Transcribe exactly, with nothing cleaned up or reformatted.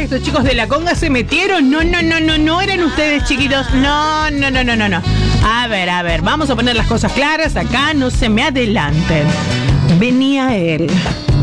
estos chicos de la conga se metieron. No, no, no, no, no eran ustedes chiquitos. No, no, no, no, no, no. A ver, a ver, vamos a poner las cosas claras acá, no se me adelanten. Venía él